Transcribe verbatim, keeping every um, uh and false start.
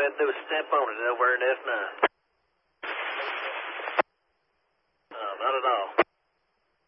to do is step on it over in F nine.